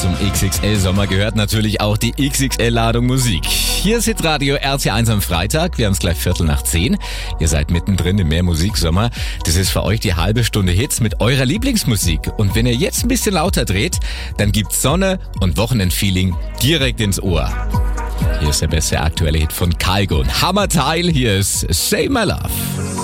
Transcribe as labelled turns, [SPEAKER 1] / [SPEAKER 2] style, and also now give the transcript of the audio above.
[SPEAKER 1] Zum XXL-Sommer gehört natürlich auch die XXL-Ladung Musik. Hier ist Hitradio RT1 am Freitag. Wir haben es gleich 9:15. Ihr seid mittendrin im Mehr-Musik-Sommer. Das ist für euch die halbe Stunde Hits mit eurer Lieblingsmusik. Und wenn ihr jetzt ein bisschen lauter dreht, dann gibt's Sonne und Wochenendfeeling direkt ins Ohr. Hier ist der beste aktuelle Hit von Kygo. Hammerteil, hier ist Save My Love.